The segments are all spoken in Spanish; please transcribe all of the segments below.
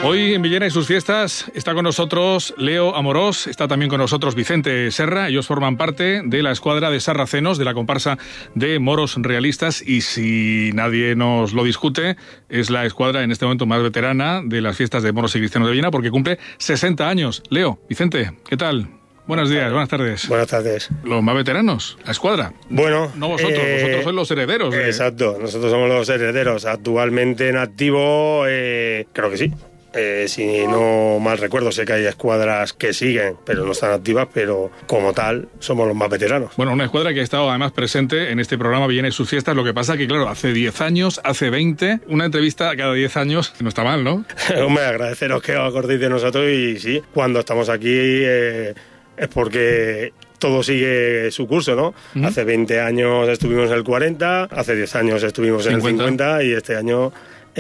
Hoy en Villena y sus fiestas está con nosotros Leo Amorós, está también con nosotros Vicente Serra. Ellos forman parte de la escuadra de sarracenos de la comparsa de moros realistas y, si nadie nos lo discute, es la escuadra en este momento más veterana de las fiestas de moros y cristianos de Villena porque cumple 60 años. Leo, Vicente, ¿qué tal? Buenos días, buenas tardes. Buenas tardes. Los más veteranos, la escuadra. Bueno, no vosotros, vosotros sois los herederos. Exacto, nosotros somos los herederos. Actualmente en activo, creo que sí. Si no mal recuerdo, sé que hay escuadras que siguen, pero no están activas, pero como tal, somos los más veteranos. Bueno, una escuadra que ha estado además presente en este programa Villena y sus fiestas. Lo que pasa que, claro, hace 10 años, hace 20, una entrevista cada 10 años no está mal, ¿no? Hombre, agradeceros que os acordéis de nosotros y sí, cuando estamos aquí es porque todo sigue su curso, ¿no? Hace 20 años estuvimos en el 40, hace 10 años estuvimos en el 50 y este año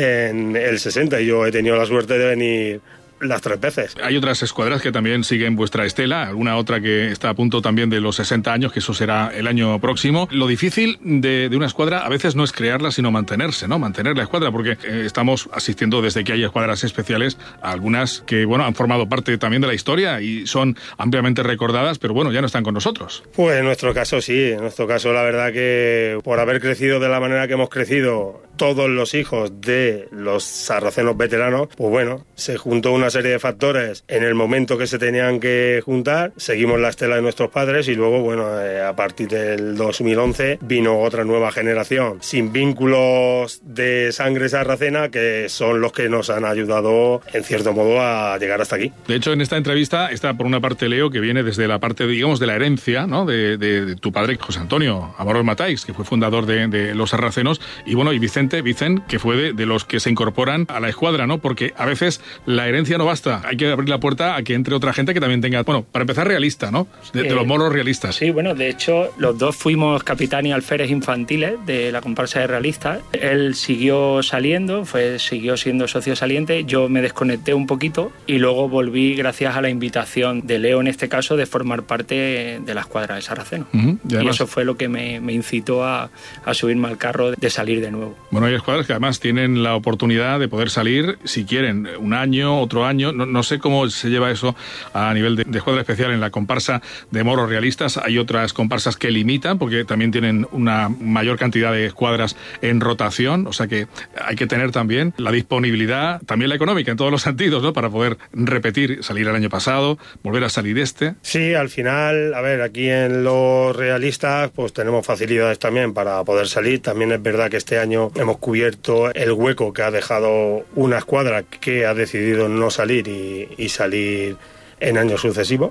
en el 60, y yo he tenido la suerte de venir las 3 veces. Hay otras escuadras que también siguen vuestra estela, alguna otra que está a punto también de los 60 años, que eso será el año próximo. Lo difícil de una escuadra a veces no es crearla, sino mantenerse, ¿no? Mantener la escuadra, porque estamos asistiendo desde que hay escuadras especiales a algunas que, bueno, han formado parte también de la historia y son ampliamente recordadas, pero bueno, ya no están con nosotros. Pues en nuestro caso sí, en nuestro caso la verdad que por haber crecido de la manera que hemos crecido todos los hijos de los sarracenos veteranos, pues bueno, se juntó una serie de factores en el momento que se tenían que juntar, seguimos la estela de nuestros padres y luego, bueno, a partir del 2011 vino otra nueva generación sin vínculos de sangre sarracena, que son los que nos han ayudado en cierto modo a llegar hasta aquí. De hecho, en esta entrevista está por una parte Leo, que viene desde la parte, digamos, de la herencia, ¿no? de tu padre, José Antonio Amorós Matáis, que fue fundador de los sarracenos, y bueno, y Vicente, que fue de los que se incorporan a la escuadra, ¿no? Porque a veces la herencia no basta, hay que abrir la puerta a que entre otra gente que también tenga, bueno, para empezar, realista, ¿no? De los moros realistas. Sí, bueno, de hecho, los dos fuimos capitán y alférez infantiles de la comparsa de realistas. Él siguió saliendo, siguió siendo socio saliente, yo me desconecté un poquito y luego volví gracias a la invitación de Leo, en este caso, de formar parte de la escuadra de sarracenos. Y eso fue lo que me incitó a subirme al carro de salir de nuevo. Bueno, hay escuadras que además tienen la oportunidad de poder salir, si quieren, un año, otro año. No sé cómo se lleva eso a nivel de escuadra especial en la comparsa de moros realistas. Hay otras comparsas que limitan, porque también tienen una mayor cantidad de escuadras en rotación. O sea que hay que tener también la disponibilidad, también la económica, en todos los sentidos, ¿no? Para poder repetir, salir el año pasado, volver a salir este. Sí, al final, a ver, aquí en los realistas pues tenemos facilidades también para poder salir. También es verdad que este año hemos cubierto el hueco que ha dejado una escuadra que ha decidido no salir y salir en años sucesivos,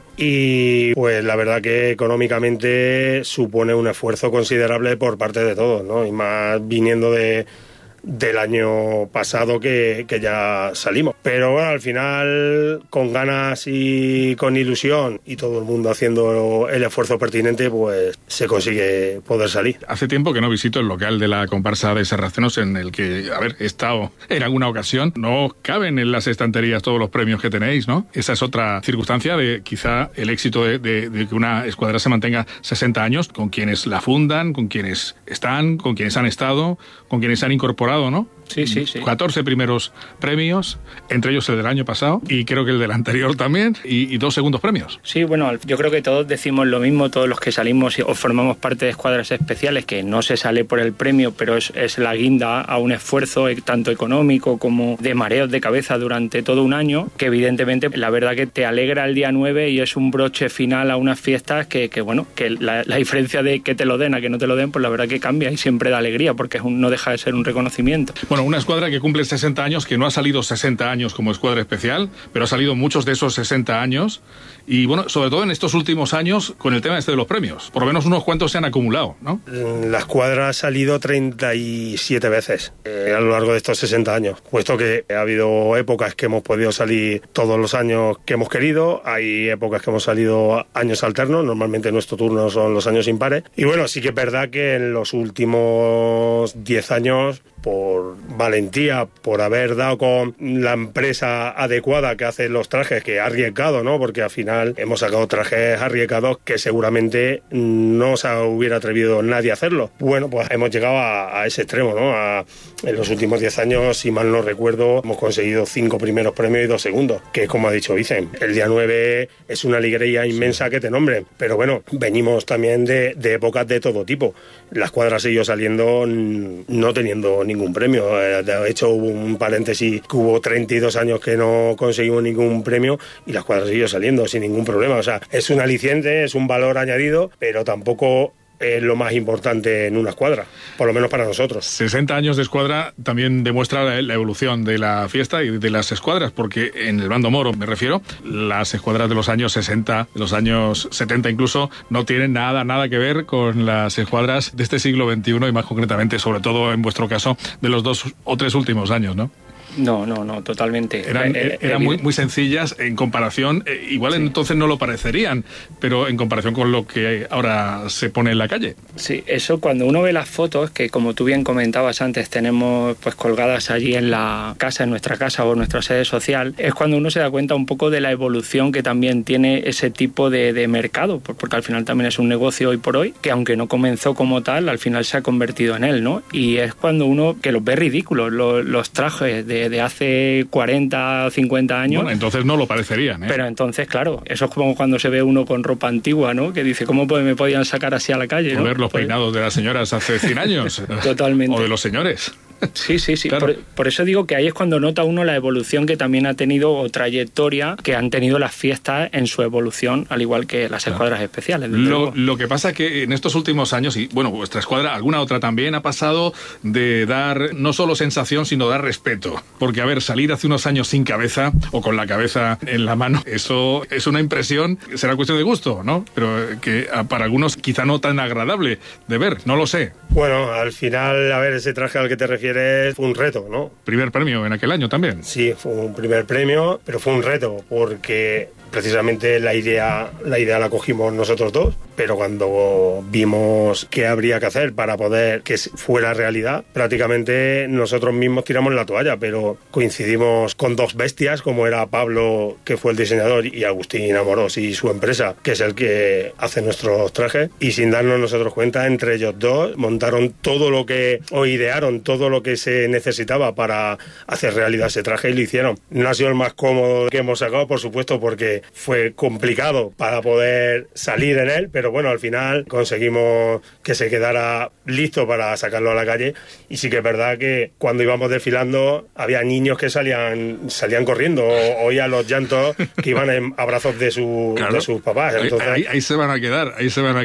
y pues la verdad que económicamente supone un esfuerzo considerable por parte de todos, ¿no? Y más viniendo del año pasado que ya salimos. Pero bueno, al final, con ganas y con ilusión y todo el mundo haciendo el esfuerzo pertinente, pues se consigue poder salir. Hace tiempo que no visito el local de la comparsa de sarracenos, en el que, he estado en alguna ocasión. No caben en las estanterías todos los premios que tenéis, ¿no? Esa es otra circunstancia de quizá el éxito de que una escuadra se mantenga 60 años, con quienes la fundan, con quienes están, con quienes han estado, con quienes han incorporado, ¿no? Sí. 14 primeros premios, entre ellos el del año pasado y creo que el del anterior también, y 2 segundos premios. Sí, bueno, yo creo que todos decimos lo mismo, todos los que salimos o formamos parte de escuadras especiales, que no se sale por el premio, pero es la guinda a un esfuerzo tanto económico como de mareos de cabeza durante todo un año, que evidentemente la verdad que te alegra el día 9 y es un broche final a unas fiestas que la diferencia de que te lo den a que no te lo den, pues la verdad que cambia y siempre da alegría, porque no deja de ser un reconocimiento. Bueno, una escuadra que cumple 60 años, que no ha salido 60 años como escuadra especial, pero ha salido muchos de esos 60 años. Y bueno, sobre todo en estos últimos años, con el tema de los premios. Por lo menos unos cuantos se han acumulado, ¿no? La escuadra ha salido 37 veces a lo largo de estos 60 años, puesto que ha habido épocas que hemos podido salir todos los años que hemos querido, hay épocas que hemos salido años alternos, normalmente nuestro turno son los años impares. Y bueno, sí que es verdad que en los últimos 10 años por valentía, por haber dado con la empresa adecuada que hace los trajes, que ha arriesgado, ¿no? Porque al final hemos sacado trajes arriesgados que seguramente no se hubiera atrevido nadie a hacerlo. Bueno, pues hemos llegado a ese extremo, ¿no? En los últimos 10 años, si mal no recuerdo, hemos conseguido 5 primeros premios y 2 segundos, que como ha dicho Vicen, el día 9 es una alegría inmensa que te nombren, pero bueno, venimos también de épocas de todo tipo. La escuadra siguió saliendo no teniendo ningún premio. De hecho, hubo un paréntesis que hubo 32 años que no conseguimos ningún premio y la escuadra siguió saliendo sin ningún problema. O sea, es un aliciente, es un valor añadido, pero tampoco es lo más importante en una escuadra, por lo menos para nosotros. 60 años de escuadra también demuestra la evolución de la fiesta y de las escuadras, porque en el bando moro, me refiero, las escuadras de los años 60, de los años 70 incluso, no tienen nada que ver con las escuadras de este siglo XXI y más concretamente, sobre todo en vuestro caso, de los 2 o 3 últimos años, ¿no? No, totalmente. Eran muy sencillas en comparación, igual sí. Entonces no lo parecerían, pero en comparación con lo que ahora se pone en la calle. Sí, eso cuando uno ve las fotos, que como tú bien comentabas antes, tenemos pues colgadas allí en la casa, en nuestra casa o en nuestra sede social, es cuando uno se da cuenta un poco de la evolución que también tiene ese tipo de mercado, porque al final también es un negocio hoy por hoy, que aunque no comenzó como tal, al final se ha convertido en él, ¿no? Y es cuando uno que los ve ridículos, los trajes de hace 40 o 50 años. Bueno, entonces no lo parecerían, ¿eh? Pero entonces, claro, eso es como cuando se ve uno con ropa antigua, ¿no? Que dice, ¿cómo me podían sacar así a la calle? ¿No? Ver los peinados de las señoras hace 100 años. Totalmente. O de los señores. Sí. Claro. Por eso digo que ahí es cuando nota uno la evolución que también ha tenido o trayectoria que han tenido las fiestas en su evolución, al igual que las escuadras especiales. Lo que pasa es que en estos últimos años, y bueno, vuestra escuadra, alguna otra también, ha pasado de dar no solo sensación, sino dar respeto. Porque, a ver, salir hace unos años sin cabeza o con la cabeza en la mano, eso es una impresión, será cuestión de gusto, ¿no? Pero que para algunos quizá no tan agradable de ver, no lo sé. Bueno, al final, a ver, ese traje al que te refieres fue un reto, ¿no? Primer premio en aquel año también. Sí, fue un primer premio, pero fue un reto porque precisamente la idea la cogimos nosotros dos, pero cuando vimos qué habría que hacer para poder que fuera realidad, prácticamente nosotros mismos tiramos la toalla, pero coincidimos con 2 bestias, como era Pablo, que fue el diseñador, y Agustín Amorós y su empresa, que es el que hace nuestros trajes, y sin darnos nosotros cuenta, entre ellos dos montaron todo lo que, o idearon todo lo que se necesitaba para hacer realidad ese traje, y lo hicieron. No ha sido el más cómodo que hemos sacado, por supuesto, porque fue complicado para poder salir en él, pero bueno, al final conseguimos que se quedara listo para sacarlo a la calle. Y sí que es verdad que cuando íbamos desfilando había niños que salían corriendo, o oía los llantos que iban en abrazos de sus papás. Entonces, ahí se van a quedar,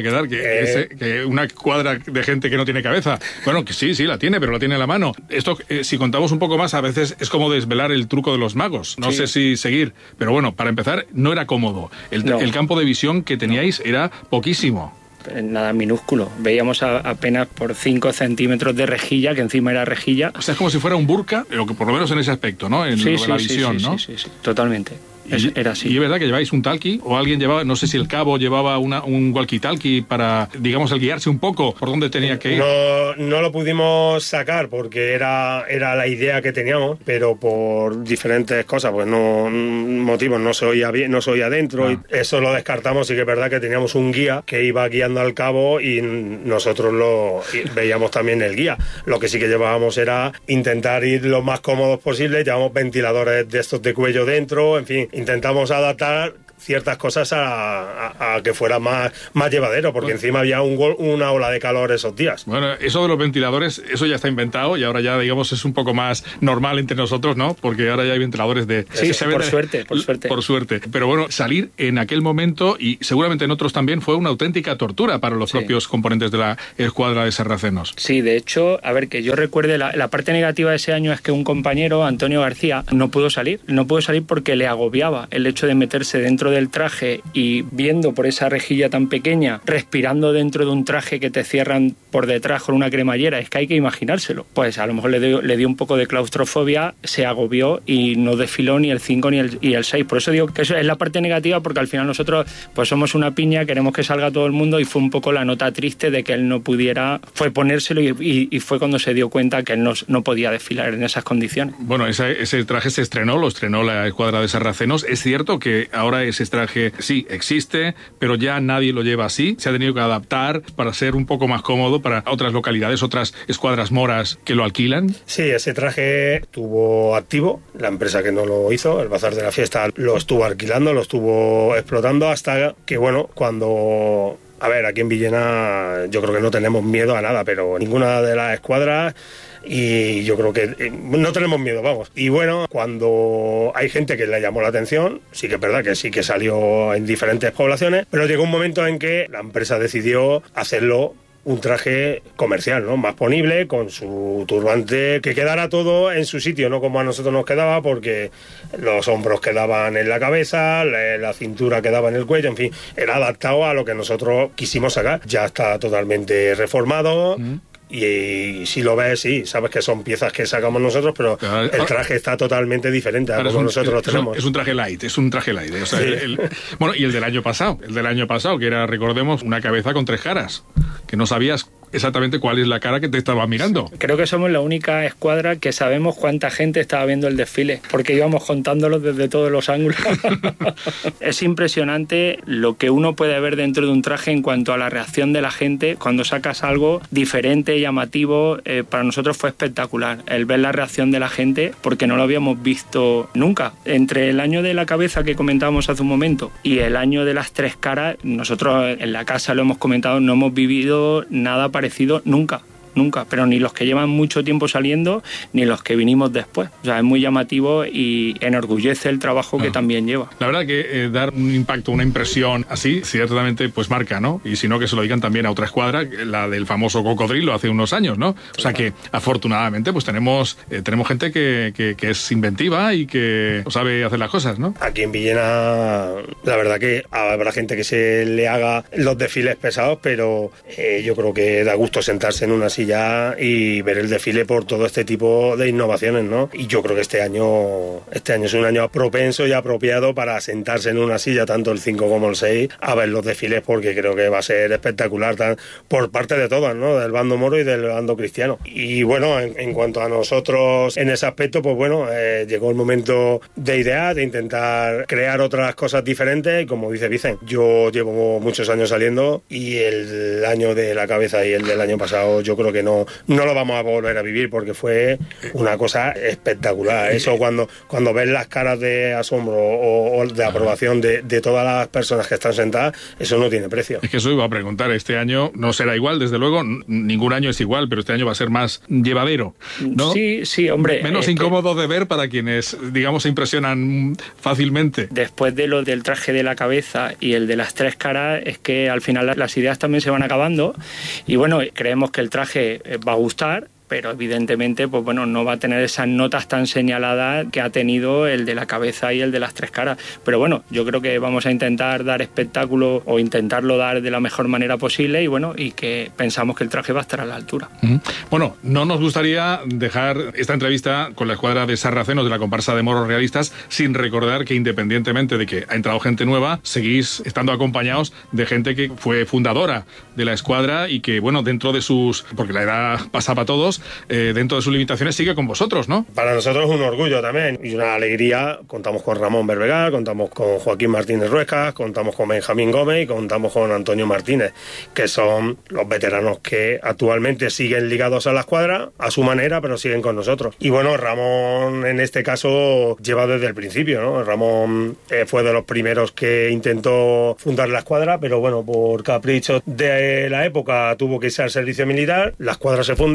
que una cuadra de gente que no tiene cabeza. Bueno, que sí, la tiene, pero la tiene en la mano. Esto, si contamos un poco más, a veces es como desvelar el truco de los magos. No sé si seguir, pero bueno, para empezar, no era cómodo. El campo de visión que teníais era poquísimo. Nada, minúsculo. Veíamos apenas por 5 centímetros de rejilla, que encima era rejilla. O sea, es como si fuera un burka, o que por lo menos en ese aspecto, ¿no? En la visión, ¿no? Sí, totalmente. Era así. Y es verdad que lleváis un talkie, o alguien llevaba, no sé si el cabo llevaba un walkie-talkie para, digamos, el guiarse un poco por dónde tenía que ir. No lo pudimos sacar porque era la idea que teníamos, pero por diferentes cosas, pues motivos, no se oía bien, no se oía adentro, y eso lo descartamos. Y que es verdad que teníamos un guía que iba guiando al cabo y nosotros veíamos también el guía. Lo que sí que llevábamos era intentar ir lo más cómodos posible. Llevamos ventiladores de estos de cuello dentro, en fin, intentamos adaptar ciertas cosas a que fuera más llevadero, porque encima había una ola de calor esos días. Bueno, eso de los ventiladores, eso ya está inventado y ahora ya, digamos, es un poco más normal entre nosotros, ¿no? Porque ahora ya hay ventiladores de... Sí, por suerte. Por suerte. Pero bueno, salir en aquel momento, y seguramente en otros también, fue una auténtica tortura para los propios componentes de la escuadra de sarracenos. Sí, de hecho, a ver, que yo recuerde, la parte negativa de ese año es que un compañero, Antonio García, no pudo salir porque le agobiaba el hecho de meterse dentro del traje y viendo por esa rejilla tan pequeña, respirando dentro de un traje que te cierran por detrás con una cremallera, es que hay que imaginárselo. Pues a lo mejor le dio un poco de claustrofobia, se agobió y no desfiló ni el 5 ni el 6. Por eso digo que eso es la parte negativa, porque al final nosotros pues somos una piña, queremos que salga todo el mundo, y fue un poco la nota triste de que él no pudiera, fue ponérselo y fue cuando se dio cuenta que él no podía desfilar en esas condiciones. Bueno, ese traje lo estrenó la escuadra de sarracenos. Es cierto que ahora ese traje sí existe, pero ya nadie lo lleva así. Se ha tenido que adaptar para ser un poco más cómodo para otras localidades, otras escuadras moras que lo alquilan. Sí, ese traje estuvo activo. La empresa que no lo hizo, el Bazar de la Fiesta, lo estuvo alquilando, lo estuvo explotando hasta que, bueno, cuando... A ver, aquí en Villena yo creo que no tenemos miedo a nada, pero ninguna de las escuadras, y yo creo que no tenemos miedo, vamos. Y bueno, cuando hay gente que le llamó la atención, sí que es verdad que sí que salió en diferentes poblaciones, pero llegó un momento en que la empresa decidió hacerlo un traje comercial, ¿no? Más ponible, con su turbante, que quedara todo en su sitio, no como a nosotros nos quedaba, porque los hombros quedaban en la cabeza, la cintura quedaba en el cuello, en fin, era adaptado a lo que nosotros quisimos sacar. Ya está totalmente reformado. Y si lo ves, sí, sabes que son piezas que sacamos nosotros, pero el traje está totalmente diferente a como nosotros lo tenemos. Es un traje light. O sea, sí. Bueno, y el del año pasado, que era, recordemos, una cabeza con 3 caras, que no sabías exactamente cuál es la cara que te estaba mirando. Creo que somos la única escuadra que sabemos cuánta gente estaba viendo el desfile, porque íbamos contándolos desde todos los ángulos. Es impresionante lo que uno puede ver dentro de un traje en cuanto a la reacción de la gente cuando sacas algo diferente, llamativo. Para nosotros fue espectacular el ver la reacción de la gente, porque no lo habíamos visto nunca. Entre el año de la cabeza que comentábamos hace un momento y el año de las 3 caras, nosotros en la casa lo hemos comentado, no hemos vivido nada parecido nunca, pero ni los que llevan mucho tiempo saliendo, ni los que vinimos después. O sea, es muy llamativo y enorgullece el trabajo que también lleva. La verdad que dar un impacto, una impresión así, ciertamente pues marca, ¿no? Y si no, que se lo digan también a otra escuadra, la del famoso cocodrilo hace unos años, ¿no? O sea que, afortunadamente, pues tenemos gente que es inventiva y que sabe hacer las cosas, ¿no? Aquí en Villena, la verdad que habrá gente que se le haga los desfiles pesados, pero yo creo que da gusto sentarse en una silla y ver el desfile por todo este tipo de innovaciones, ¿no? Y yo creo que este año es un año propenso y apropiado para sentarse en una silla, tanto el 5 como el 6, a ver los desfiles, porque creo que va a ser espectacular por parte de todas, ¿no? Del bando moro y del bando cristiano. Y bueno, en cuanto a nosotros en ese aspecto, pues bueno, llegó el momento de idear, de intentar crear otras cosas diferentes, y como dice Vicen, yo llevo muchos años saliendo, y el año de la cabeza y el del año pasado yo creo que no lo vamos a volver a vivir, porque fue una cosa espectacular. Eso cuando ves las caras de asombro o de aprobación de todas las personas que están sentadas, eso no tiene precio. Es que eso iba a preguntar, este año no será igual, desde luego, ningún año es igual, pero este año va a ser más llevadero, ¿no? Sí, hombre. Menos incómodo de ver para quienes, digamos, se impresionan fácilmente. Después de lo del traje de la cabeza y el de las 3 caras, es que al final las ideas también se van acabando, y bueno, creemos que el traje va a gustar, pero evidentemente pues bueno, no va a tener esas notas tan señaladas que ha tenido el de la cabeza y el de las 3 caras. Pero bueno, yo creo que vamos a intentar dar espectáculo, o intentarlo dar de la mejor manera posible, y bueno, y que pensamos que el traje va a estar a la altura. Bueno, no nos gustaría dejar esta entrevista con la escuadra de sarracenos de la comparsa de moros realistas sin recordar que, independientemente de que ha entrado gente nueva, seguís estando acompañados de gente que fue fundadora de la escuadra y que, bueno, dentro de sus... porque la edad pasa para todos, dentro de sus limitaciones sigue con vosotros, ¿no? Para nosotros es un orgullo también y una alegría. Contamos con Ramón Berbegal, contamos con Joaquín Martínez Ruescas, contamos con Benjamín Gómez y contamos con Antonio Martínez, que son los veteranos que actualmente siguen ligados a la escuadra, a su manera, pero siguen con nosotros. Y bueno, Ramón en este caso lleva desde el principio, ¿no? Ramón fue de los primeros que intentó fundar la escuadra, pero bueno, por capricho de la época tuvo que irse al servicio militar, la escuadra se fundó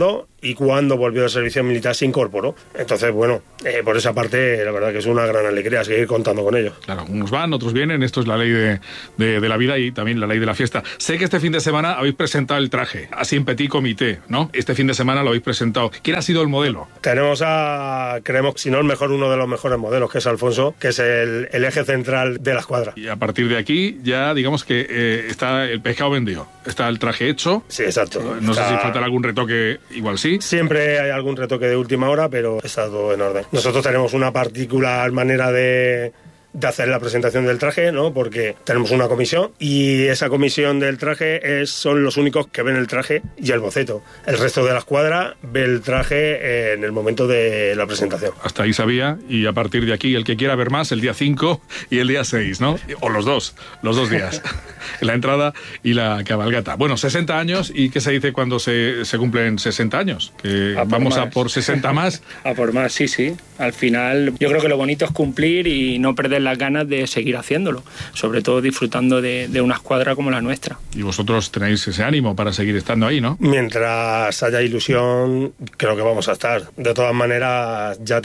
y cuando volvió del servicio militar se incorporó. Entonces, bueno, por esa parte la verdad que es una gran alegría seguir contando con ellos. Claro, unos van, otros vienen, esto es la ley de la vida y también la ley de la fiesta. Sé que este fin de semana habéis presentado el traje, así en petit comité, ¿no? Este fin de semana lo habéis presentado. ¿Quién ha sido el modelo? Tenemos creemos, si no el mejor, uno de los mejores modelos, que es Alfonso, que es el eje central de la escuadra. Y a partir de aquí ya digamos que está el pescado vendido, está el traje hecho. Sí, exacto. No sé si falta algún retoque, igual sí. Siempre hay algún retoque de última hora, pero está todo en orden. Nosotros tenemos una particular manera de hacer la presentación del traje, ¿no? Porque tenemos una comisión y esa comisión del traje son los únicos que ven el traje y el boceto. El resto de la escuadra ve el traje en el momento de la presentación. Hasta ahí sabía, y a partir de aquí el que quiera ver más, el día 5 y el día 6, ¿no? O los dos días. La entrada y la cabalgata. Bueno, 60 años, ¿y qué se dice cuando se cumplen 60 años? Que vamos a por 60 más. A por más, sí. Al final yo creo que lo bonito es cumplir y no perder las ganas de seguir haciéndolo, sobre todo disfrutando de una escuadra como la nuestra. Y vosotros tenéis ese ánimo para seguir estando ahí, ¿no? Mientras haya ilusión, creo que vamos a estar. De todas maneras, ya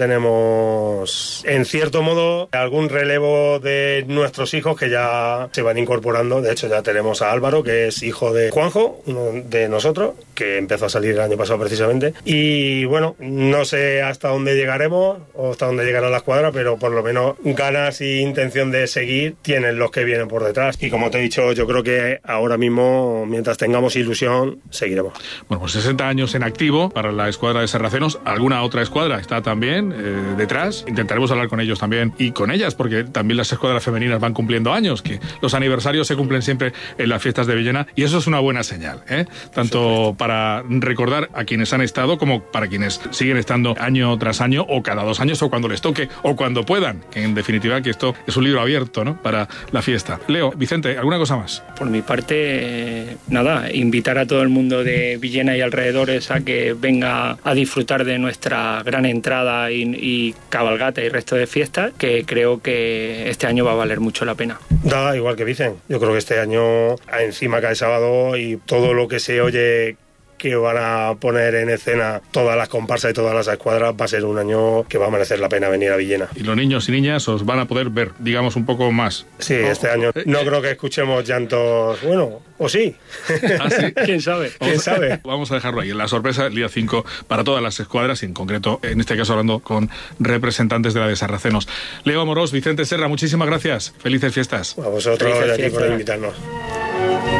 tenemos, en cierto modo, algún relevo de nuestros hijos que ya se van incorporando. De hecho, ya tenemos a Álvaro, que es hijo de Juanjo, uno de nosotros, que empezó a salir el año pasado precisamente. Y bueno, no sé hasta dónde llegaremos o hasta dónde llegará la escuadra, pero por lo menos ganas y intención de seguir tienen los que vienen por detrás. Y como te he dicho, yo creo que ahora mismo, mientras tengamos ilusión, seguiremos. Bueno, pues 60 años en activo para la escuadra de Sarracenos. ¿Alguna otra escuadra está también detrás? Intentaremos hablar con ellos también y con ellas, porque también las escuadras femeninas van cumpliendo años, que los aniversarios se cumplen siempre en las fiestas de Villena, y eso es una buena señal, ¿eh? Tanto para recordar a quienes han estado como para quienes siguen estando año tras año, o cada 2 años, o cuando les toque, o cuando puedan, que en definitiva que esto es un libro abierto, ¿no?, para la fiesta. Leo, Vicente, ¿alguna cosa más? Por mi parte, nada, invitar a todo el mundo de Villena y alrededores a que venga a disfrutar de nuestra gran entrada y cabalgata y resto de fiestas, que creo que este año va a valer mucho la pena. Da igual que Vicen, yo creo que este año encima cae sábado y todo lo que se oye que van a poner en escena todas las comparsas y todas las escuadras, va a ser un año que va a merecer la pena venir a Villena. Y los niños y niñas os van a poder ver, digamos, un poco más. Sí, este año no creo que escuchemos llantos, bueno, o sí. ¿Ah, sí? ¿Quién sabe? ¿Quién sabe? Vamos a dejarlo ahí, en la sorpresa el día 5 para todas las escuadras, y en concreto, en este caso hablando con representantes de la de Sarracenos. Leo Amorós, Vicente Serra, muchísimas gracias. Felices fiestas. A vosotros y a ti por invitarnos.